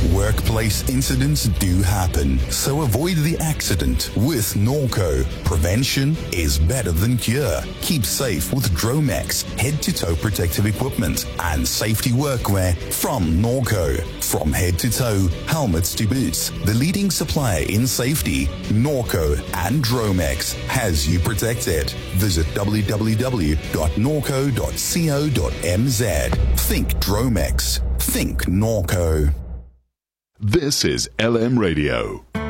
Workplace incidents do happen, so avoid the accident with Norco. Prevention is better than cure. Keep safe with Dromex head-to-toe protective equipment and safety workwear from Norco. From head to toe, helmets to boots, the leading supplier in safety, Norco and Dromex has you protected. Visit www.norco.co.mz. Think Dromex. Think Norco. This is LM Radio.